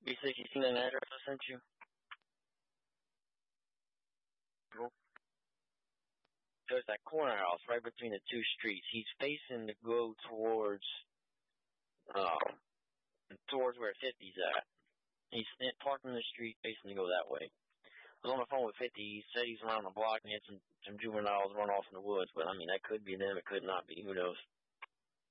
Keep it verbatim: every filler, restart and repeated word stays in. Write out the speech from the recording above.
B six, you seen that address I sent you? Cool. So it's that corner house right between the two streets. He's facing to go towards, um, towards where fifty's at. He's parked in the street facing to go that way. I was on the phone with fifty. He said he's around the block and he had some, some juveniles run off in the woods. But, I mean, that could be them. It could not be. Who knows?